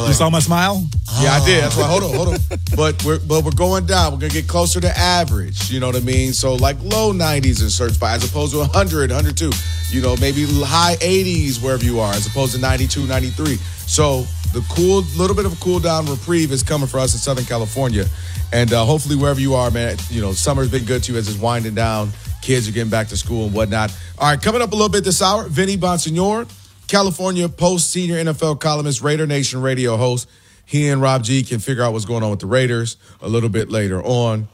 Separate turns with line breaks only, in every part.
You saw my smile?
Yeah, I did. That's why. Hold on. But we're going down. We're gonna get closer to average. You know what I mean? So like low 90s in certain spots, as opposed to 100, 102. You know, maybe high 80s wherever you are, as opposed to 92, 93. So the little bit of a cool down reprieve is coming for us in Southern California, and hopefully wherever you are, man, you know, summer's been good to you as it's winding down. Kids are getting back to school and whatnot. All right, coming up a little bit this hour, Vinny Bonsignore, California Post senior NFL columnist, Raider Nation radio host. He and Rob G can figure out what's going on with the Raiders a little bit later on.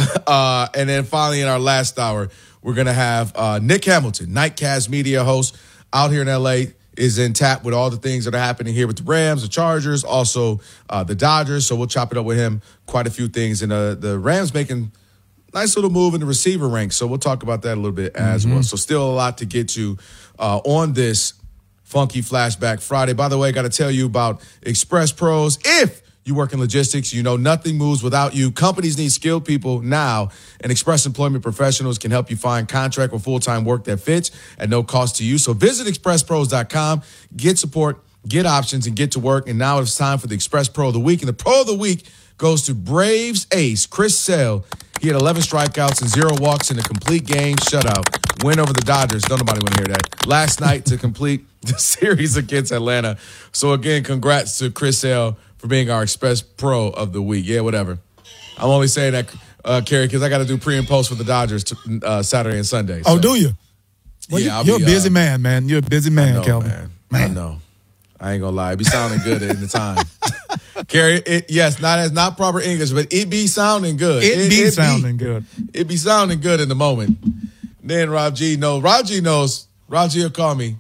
And then finally in our last hour, we're going to have Nick Hamilton, Nightcast media host out here in L.A., is in tap with all the things that are happening here with the Rams, the Chargers, also the Dodgers. So we'll chop it up with him, quite a few things. And the Rams making nice little move in the receiver ranks. So we'll talk about that a little bit as well. So still a lot to get to on this Funky Flashback Friday. By the way, I got to tell you about Express Pros. If you work in logistics, you know nothing moves without you. Companies need skilled people now, and Express Employment Professionals can help you find contract or full-time work that fits at no cost to you. So visit expresspros.com, get support, get options, and get to work. And now it's time for the Express Pro of the Week. And the Pro of the Week goes to Braves ace Chris Sale. He had 11 strikeouts and 0 walks in a complete game shutout. Win over the Dodgers. Don't nobody want to hear that. Last night to complete the series against Atlanta. So, again, congrats to Chris Sale for being our Express Pro of the Week. Yeah, whatever. I'm only saying that, Kerry, because I got to do pre and post for the Dodgers Saturday and Sunday.
So. Oh, do you? Well,
yeah,
you're a busy man. You're a busy man, Kelvin.
Man. I know. I ain't gonna lie. It be sounding good at the time. Kerry, not proper English, but it be sounding good.
It be sounding good.
It be sounding good in the moment. Then Rob G knows. Rob G will call me,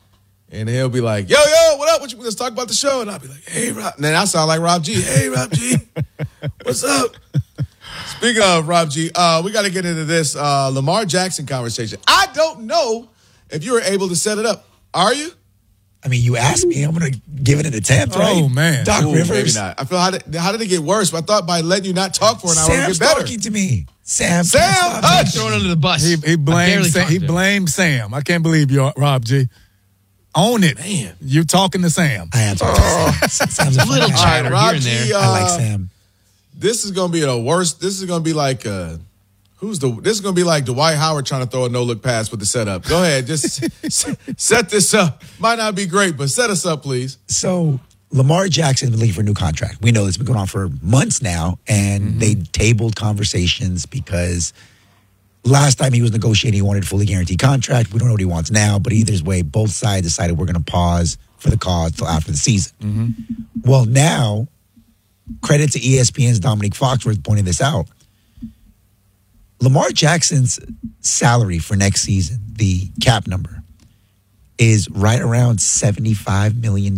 and he'll be like, yo, what up? Let's talk about the show. And I'll be like, hey, Rob. And then I sound like Rob G. Hey, Rob G. What's up? Speaking of Rob G, we got to get into this Lamar Jackson conversation. I don't know if you were able to set it up. Are you?
I mean, you asked me. I'm going to give it an attempt, right?
Oh, man.
Doc Rivers.
Maybe not. I feel how did it get worse? But I thought by letting you not talk for an hour, it would get better.
Talking to me. Sam,
hush.
Thrown under the bus.
He blamed Sam. I can't believe you, Rob G. Own it.
Man.
You're talking to Sam.
I am talking to Sam. Sam's a
little chatter
Rob
here and there.
G,
I like Sam.
This is going to be the worst. This is going to be like this is going to be like Dwight Howard trying to throw a no-look pass with the setup. Go ahead. Just set this up. Might not be great, but set us up, please.
So Lamar Jackson is looking for a new contract. We know this has been going on for months now, and they tabled conversations because last time he was negotiating, he wanted a fully guaranteed contract. We don't know what he wants now, but either way, both sides decided we're going to pause for the cause till after the season. Well, now, credit to ESPN's Dominique Foxworth pointing this out. Lamar Jackson's salary for next season, the cap number, is right around $75 million.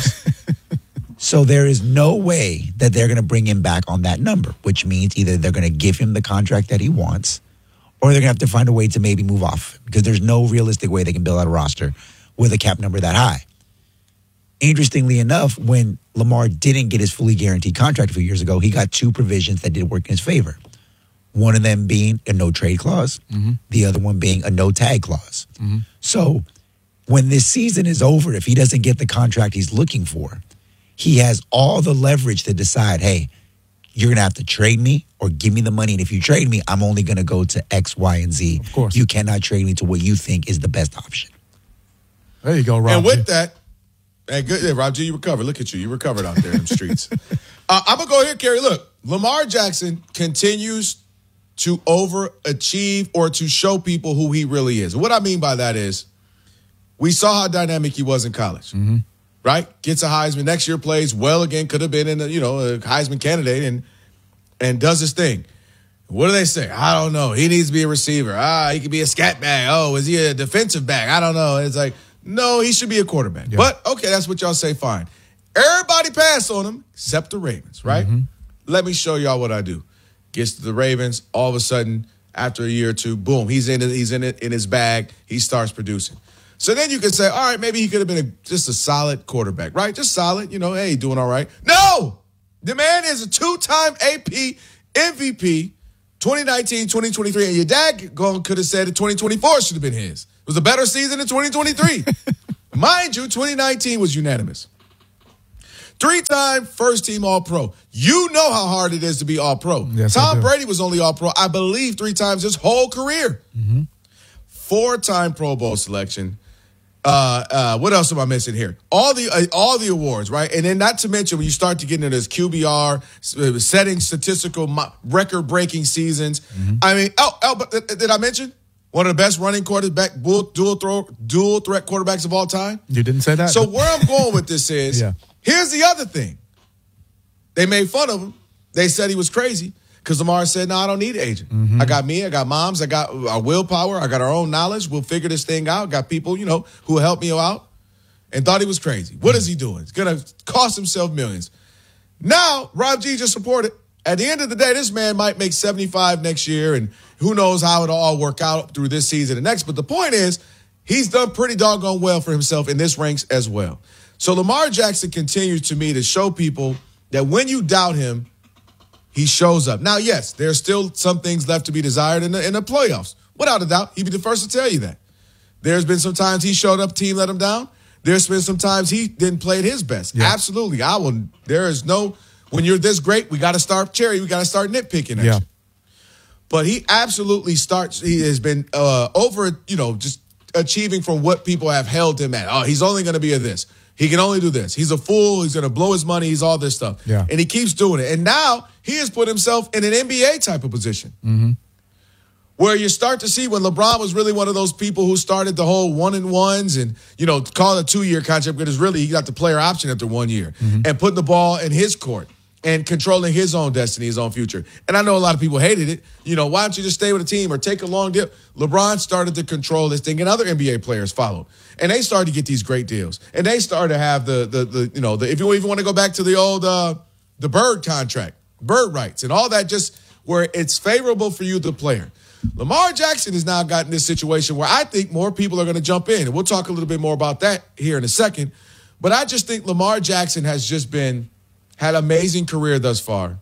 So there is no way that they're going to bring him back on that number, which means either they're going to give him the contract that he wants or they're going to have to find a way to maybe move off because there's no realistic way they can build out a roster with a cap number that high. Interestingly enough, when Lamar didn't get his fully guaranteed contract a few years ago, he got 2 provisions that did work in his favor. One of them being a no-trade clause, the other one being a no-tag clause. So when this season is over, if he doesn't get the contract he's looking for, he has all the leverage to decide, hey, you're going to have to trade me or give me the money. And if you trade me, I'm only going to go to X, Y, and Z.
Of course.
You cannot trade me to what you think is the best option.
There you go, Rob.
And with that, hey, good, yeah, Rob G, you recovered. Look at you. You recovered out there in the streets. I'm going to go here, Kerry. Look, Lamar Jackson continues to overachieve or to show people who he really is. And what I mean by that is we saw how dynamic he was in college, right? Gets a Heisman. Next year plays well again. Could have been in a Heisman candidate and does his thing. What do they say? I don't know. He needs to be a receiver. He could be a scat bag. Oh, is he a defensive back? I don't know. It's like, no, he should be a quarterback. Yeah. But, okay, that's what y'all say, fine. Everybody passed on him except the Ravens, right? Let me show y'all what I do. Gets to the Ravens, all of a sudden, after a year or two, boom, he's in his bag. He starts producing. So then you can say, all right, maybe he could have been just a solid quarterback, right? Just solid, hey, doing all right. No! The man is a 2-time AP MVP, 2019, 2023, and your dad could have said that 2024 should have been his. It was a better season than 2023. Mind you, 2019 was unanimous. 3-time first-team All-Pro. You know how hard it is to be All-Pro.
Yes,
Tom Brady was only All-Pro, I believe, 3 times his whole career. 4-time Pro Bowl selection. What else am I missing here? All the awards, right? And then not to mention when you start to get into this QBR, setting statistical record-breaking seasons. I mean, but did I mention one of the best running quarterback, dual threat quarterbacks of all time?
You didn't say that.
So where I'm going with this is, here's the other thing. They made fun of him. They said he was crazy because Lamar said, no, I don't need an agent. I got me, I got moms, I got our willpower, I got our own knowledge. We'll figure this thing out. Got people, who will help me out. And thought he was crazy. What is he doing? It's going to cost himself millions. Now, Rob G just supported. At the end of the day, this man might make 75 next year, and who knows how it'll all work out through this season and next. But the point is, he's done pretty doggone well for himself in this ranks as well. So Lamar Jackson continues to me to show people that when you doubt him, he shows up. Now, yes, there's still some things left to be desired in the playoffs. Without a doubt, he'd be the first to tell you that. There's been some times he showed up, team let him down. There's been some times he didn't play at his best. Yeah. Absolutely. There is no, when you're this great, we got to start nitpicking at you. But he absolutely he has been just achieving from what people have held him at. Oh, he's only going to be a this. He can only do this. He's a fool. He's going to blow his money. He's all this stuff.
Yeah.
And he keeps doing it. And now he has put himself in an NBA type of position. Where you start to see when LeBron was really one of those people who started the whole 1-and-1s and, call it a 2-year contract, but it's really he got the player option after 1 year and putting the ball in his court and controlling his own destiny, his own future. And I know a lot of people hated it. Why don't you just stay with a team or take a long deal? LeBron started to control this thing, and other NBA players followed. And they started to get these great deals. And they started to have if you even want to go back to the old the Bird contract, Bird rights, and all that, just where it's favorable for you, the player. Lamar Jackson has now gotten this situation where I think more people are going to jump in. And we'll talk a little bit more about that here in a second. But I just think Lamar Jackson has just had an amazing career thus far.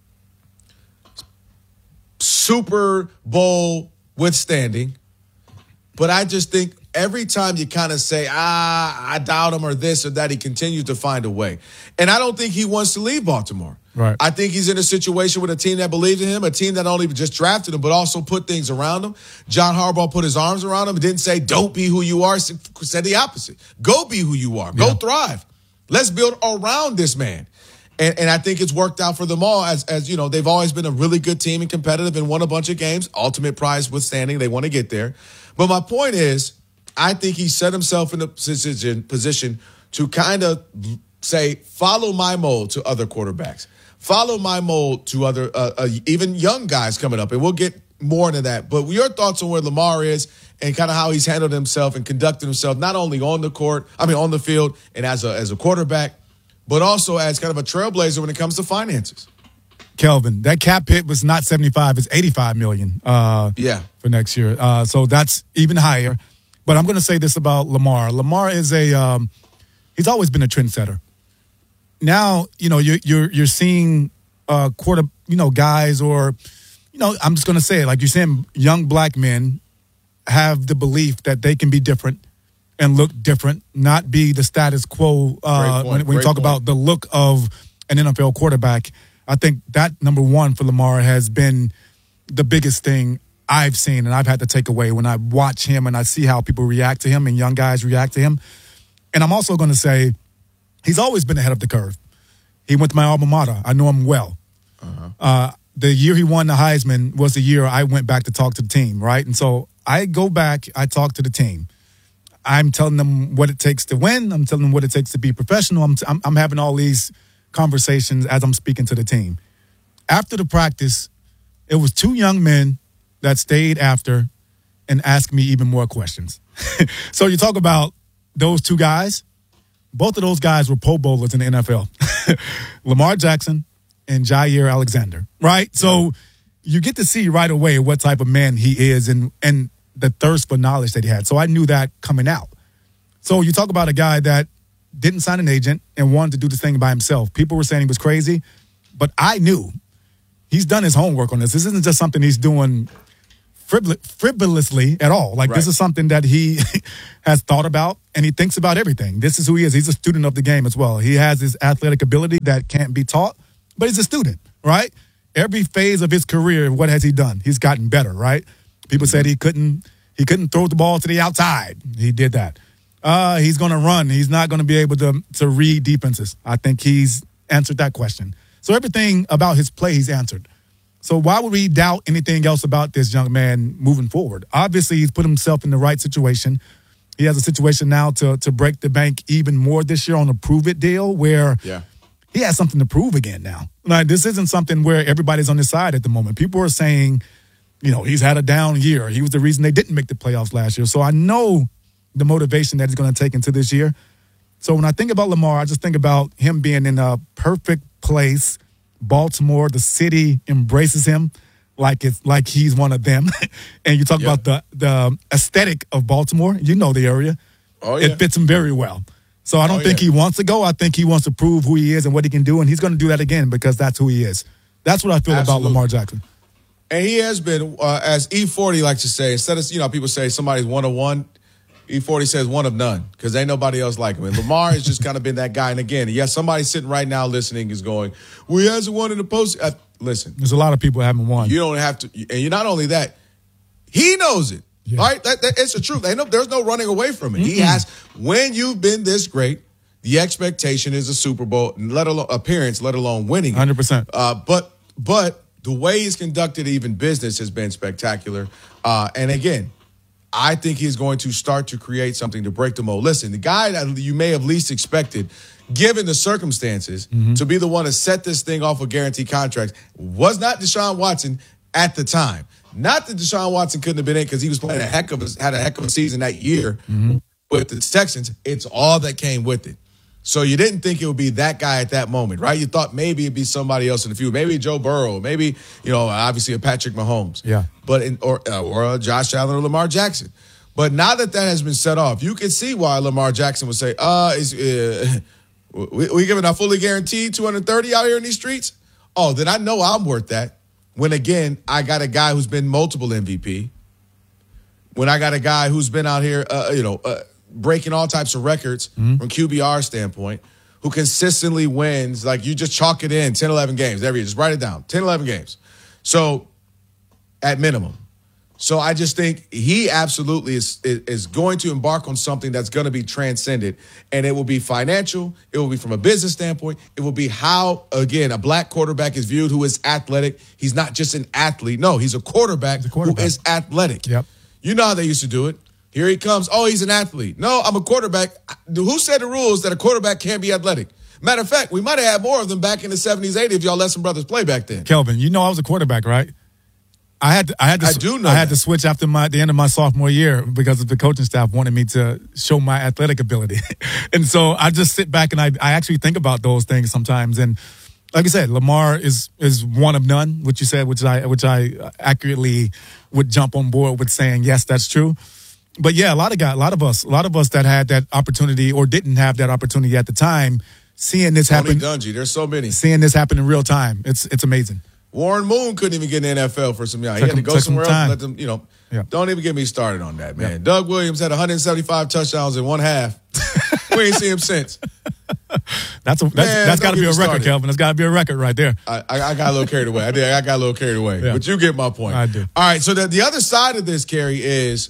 Super Bowl withstanding. But I just think every time you kind of say, I doubt him or this or that, he continues to find a way. And I don't think he wants to leave Baltimore.
Right.
I think he's in a situation with a team that believes in him, a team that not only just drafted him, but also put things around him. John Harbaugh put his arms around him and didn't say, don't be who you are, said the opposite. Go be who you are. Go thrive. Let's build around this man. And I think it's worked out for them all as they've always been a really good team and competitive and won a bunch of games. Ultimate prize withstanding. They want to get there. But my point is, I think he set himself in a position to kind of say, follow my mold to other quarterbacks. Follow my mold to other, even young guys coming up. And we'll get more into that. But your thoughts on where Lamar is and kind of how he's handled himself and conducted himself, not only on the field and as a quarterback, but also as kind of a trailblazer when it comes to finances.
Kelvin, that cap hit was not 75, it's 85 million for next year. So that's even higher. But I'm going to say this about Lamar. Lamar is he's always been a trendsetter. Now, you're seeing guys or, I'm just going to say it, like you're saying, young black men have the belief that they can be different and look different, not be the status quo when you talk about the look of an NFL quarterback. I think that, number one, for Lamar has been the biggest thing I've seen and I've had to take away when I watch him and I see how people react to him and young guys react to him. And I'm also going to say he's always been ahead of the curve. He went to my alma mater. I know him well. The year he won the Heisman was the year I went back to talk to the team, right? And so I go back, I talk to the team. I'm telling them what it takes to win. I'm telling them what it takes to be professional. I'm having all these conversations as I'm speaking to the team. After the practice, it was 2 young men that stayed after and asked me even more questions. So you talk about those 2 guys. Both of those guys were Pro Bowlers in the NFL. Lamar Jackson and Jair Alexander, right? So you get to see right away what type of man he is and the thirst for knowledge that he had. So I knew that coming out. So you talk about a guy that didn't sign an agent and wanted to do this thing by himself. People were saying he was crazy, but I knew he's done his homework on this. This isn't just something he's doing frivolously at all. Like, this is something that he has thought about, and he thinks about everything. This is who he is. He's a student of the game as well. He has his athletic ability that can't be taught, but he's a student, right? Every phase of his career, what has he done? He's gotten better, right? People said he couldn't throw the ball to the outside. He did that. He's going to run. He's not going to be able to read defenses. I think he's answered that question. So everything about his play, he's answered. So why would we doubt anything else about this young man moving forward? Obviously, he's put himself in the right situation. He has a situation now to break the bank even more this year on a prove-it deal where he has something to prove again now. Like, this isn't something where everybody's on his side at the moment. People are saying, he's had a down year. He was the reason they didn't make the playoffs last year. So I know the motivation that he's going to take into this year. So when I think about Lamar, I just think about him being in a perfect place. Baltimore, the city embraces him like he's one of them. And you talk about the aesthetic of Baltimore. You know the area. Oh, yeah. It fits him very well. So I don't think he wants to go. I think he wants to prove who he is and what he can do, and he's going to do that again because that's who he is. That's what I feel about Lamar Jackson.
And he has been, as E40 likes to say, instead of, people say somebody's one of one, E40 says one of none because ain't nobody else like him. And Lamar has just kind of been that guy. And again, somebody sitting right now listening is going, well, he hasn't won in the post. Listen.
There's a lot of people that haven't won.
You don't have to. And you're not only that, he knows it. Yeah. All right? It's the truth. There's no running away from it. Mm-hmm. He has. When you've been this great, the expectation is a Super Bowl, let alone appearance, let alone winning it.
100%.
But the way he's conducted even business has been spectacular. And again, I think he's going to start to create something to break the mold. Listen, the guy that you may have least expected, given the circumstances, to be the one to set this thing off with guaranteed contracts was not Deshaun Watson at the time. Not that Deshaun Watson couldn't have been in because he was playing had a heck of a season that year with the Texans. It's all that came with it. So you didn't think it would be that guy at that moment, right? You thought maybe it'd be somebody else in the future, maybe Joe Burrow, maybe obviously a Patrick Mahomes, or Josh Allen or Lamar Jackson. But now that has been set off, you can see why Lamar Jackson would say, we giving a fully guaranteed 230 out here in these streets? Oh, then I know I'm worth that. When again, I got a guy who's been multiple MVP. When I got a guy who's been out here, breaking all types of records from QBR standpoint, who consistently wins, like you just chalk it in 10, 11 games every year. Just write it down, 10, 11 games. So at minimum. So I just think he absolutely is going to embark on something that's going to be transcended, and it will be financial. It will be from a business standpoint. It will be how, again, a black quarterback is viewed who is athletic. He's not just an athlete. No, he's a quarterback who is athletic.
Yep.
You know how they used to do it. Here he comes. Oh, he's an athlete. No, I'm a quarterback. Who said the rules that a quarterback can't be athletic? Matter of fact, we might have had more of them back in the 70s, 80s if y'all let some brothers play back then.
Kelvin, I was a quarterback, right? I had to switch after the end of my sophomore year because of the coaching staff wanted me to show my athletic ability. And so I just sit back and I actually think about those things sometimes. And like I said, Lamar is one of none, which you said, which I accurately would jump on board with saying, yes, that's true. But yeah, a lot of us that had that opportunity or didn't have that opportunity at the time, seeing this happen.
Dungy, there's so many.
Seeing this happen in real time, it's amazing.
Warren Moon couldn't even get in the NFL for some years. He had to go somewhere else and let them, Don't even get me started on that, man. Yeah. Doug Williams had 175 touchdowns in one half. We ain't seen him since.
That's got to be a record, Kelvin. That's got to be a record right there.
I got a little carried away. I got a little carried away. Yeah. But you get my point.
I do.
All right, so the other side of this, Kerry, is,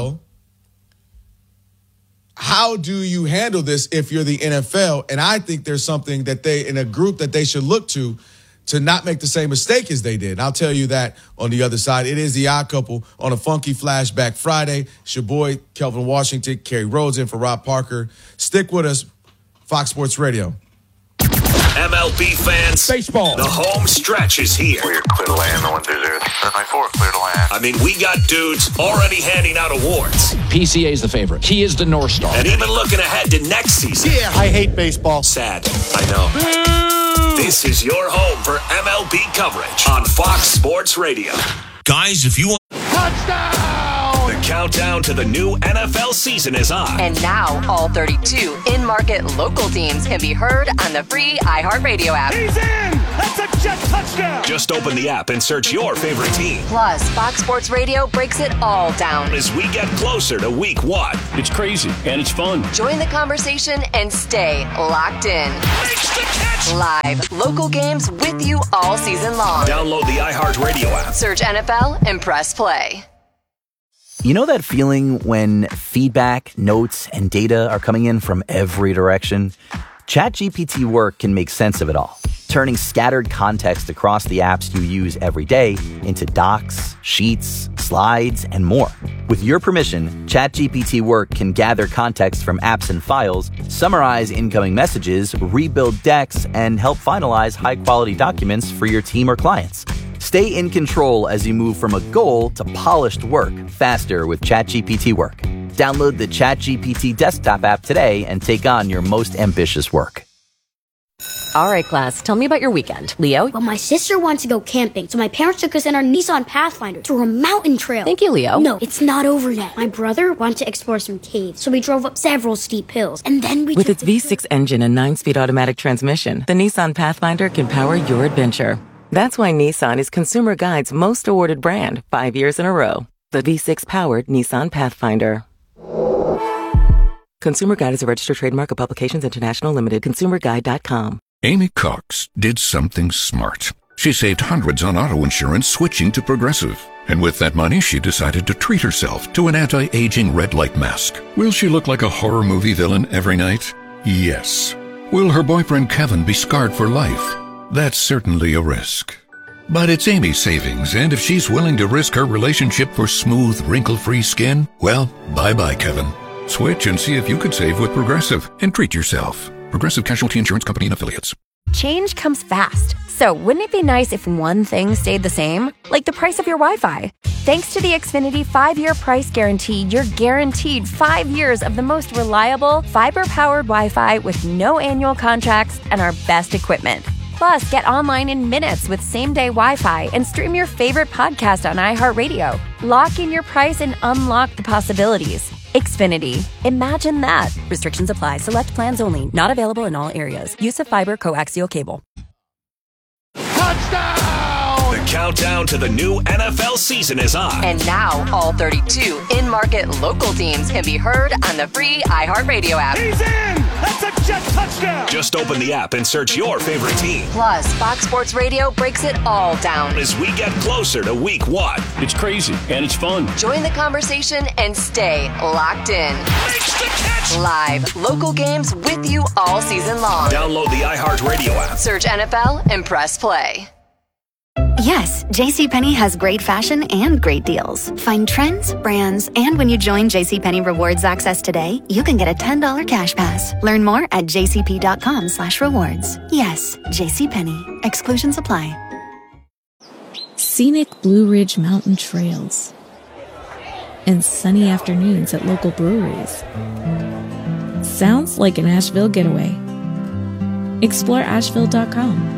how do you handle this if you're the NFL? And I think there's something that in a group that they should look to not make the same mistake as they did. And I'll tell you that on the other side. It is the Odd Couple on a Funky Flashback Friday. It's your boy, Kelvin Washington, Kerry Rhodes in for Rob Parker. Stick with us, Fox Sports Radio.
MLB fans,
baseball.
The home stretch is here.
We're clear to land, 1-2-0. 7-9-4, clear to land.
I mean, we got dudes already handing out awards.
PCA is the favorite. He is the North Star.
And even looking ahead to next season.
Yeah, I hate baseball.
Sad, I know. This is your home for MLB coverage on Fox Sports Radio. Guys, if you want...
Touchdown!
The countdown to the new NFL season is on.
And now, all 32 in-market local teams can be heard on the free iHeartRadio app.
He's in!
That's a Jet touchdown! Just open the app and search your favorite team.
Plus, Fox Sports Radio breaks it all down
as we get closer to week 1.
It's crazy, and it's fun.
Join the conversation and stay locked in.
Makes the catch!
Live, local games with you all season long.
Download the iHeartRadio app.
Search NFL and press play.
You know that feeling when feedback, notes, and data are coming in from every direction? ChatGPT Work can make sense of it all, turning scattered context across the apps you use every day into docs, sheets, slides, and more. With your permission, ChatGPT Work can gather context from apps and files, summarize incoming messages, rebuild decks, and help finalize high-quality documents for your team or clients. Stay in control as you move from a goal to polished work faster with ChatGPT Work. Download the ChatGPT desktop app today and take on your most ambitious work.
All right, class, tell me about your weekend. Leo?
Well, my sister wants to go camping, so my parents took us in our Nissan Pathfinder through a mountain trail.
Thank you, Leo.
No, it's not over yet. My brother wants to explore some caves, so we drove up several steep hills, and then we
With its V6 engine and 9-speed automatic transmission, the Nissan Pathfinder can power your adventure. That's why Nissan is Consumer Guide's most awarded brand 5 years in a row. The V6-powered Nissan Pathfinder. Consumer Guide is a registered trademark of Publications International Limited. ConsumerGuide.com.
Amy Cox did something smart. She saved hundreds on auto insurance switching to Progressive. And with that money, she decided to treat herself to an anti-aging red light mask. Will she look like a horror movie villain every night? Yes. Will her boyfriend Kevin be scarred for life? That's certainly a risk. But it's Amy's savings, and if she's willing to risk her relationship for smooth, wrinkle-free skin, well, bye-bye, Kevin. Switch and see if you could save with Progressive and treat yourself. Progressive Casualty Insurance Company and Affiliates.
Change comes fast. So wouldn't it be nice if one thing stayed the same? Like the price of your Wi-Fi. Thanks to the Xfinity 5-year price guarantee, you're guaranteed 5 years of the most reliable, fiber-powered Wi-Fi with no annual contracts and our best equipment. Plus, get online in minutes with same-day Wi-Fi and stream your favorite podcast on iHeartRadio. Lock in your price and unlock the possibilities. Xfinity. Imagine that.
Restrictions apply. Select plans only. Not available in all areas. Use of fiber coaxial cable.
Touchdown! The countdown to the new NFL season is on.
And now, all 32 in-market local teams can be heard on the free iHeartRadio app.
He's in! That's a Jet touchdown! Just open the app and search your favorite team.
Plus, Fox Sports Radio breaks it all down
as we get closer to week 1.
It's crazy, and it's fun.
Join the conversation and stay locked in.
Makes the catch!
Live, local games with you all season long.
Download the iHeartRadio app.
Search NFL and press play.
Yes, JCPenney has great fashion and great deals. Find trends, brands, and when you join JCPenney Rewards Access today, you can get a $10 cash pass. Learn more at jcp.com/rewards. Yes, JCPenney. Exclusions apply.
Scenic Blue Ridge Mountain trails and sunny afternoons at local breweries. Sounds like an Asheville getaway. Explore Asheville.com.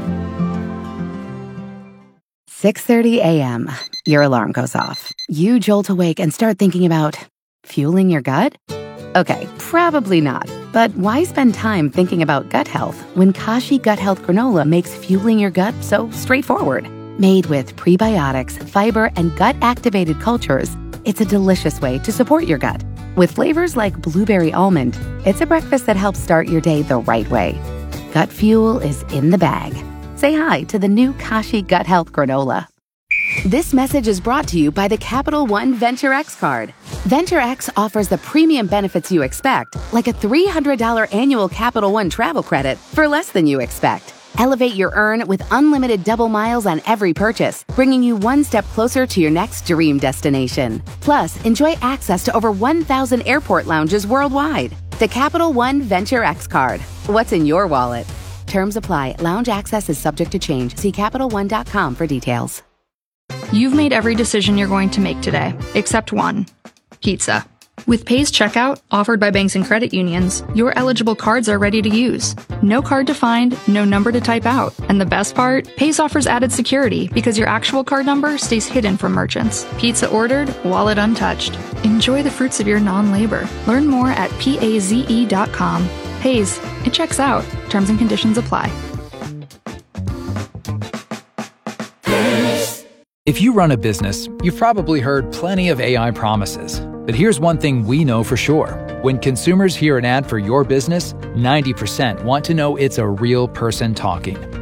6:30 a.m. Your alarm goes off. You jolt awake and start thinking about fueling your gut? Okay, probably not. But why spend time thinking about gut health when Kashi Gut Health Granola makes fueling your gut so straightforward? Made with prebiotics, fiber, and gut-activated cultures, it's a delicious way to support your gut. With flavors like blueberry almond, it's a breakfast that helps start your day the right way. Gut fuel is in the bag. Say hi to the new Kashi Gut Health Granola. This message is brought to you by the Capital One Venture X card. Venture X offers the premium benefits you expect, like a $300 annual Capital One travel credit for less than you expect. Elevate your earn with unlimited double miles on every purchase, bringing you one step closer to your next dream destination. Plus, enjoy access to over 1,000 airport lounges worldwide. The Capital One Venture X card. What's in your wallet? Terms apply. Lounge access is subject to change. See CapitalOne.com for details.
You've made every decision you're going to make today, except one. Pizza. With Pay's checkout, offered by banks and credit unions, your eligible cards are ready to use. No card to find, no number to type out. And the best part? Pay's offers added security because your actual card number stays hidden from merchants. Pizza ordered, wallet untouched. Enjoy the fruits of your non-labor. Learn more at paze.com. Pay's. It checks out. Terms and conditions apply.
If you run a business, you've probably heard plenty of AI promises. But here's one thing we know for sure. When consumers hear an ad for your business, 90% want to know it's a real person talking.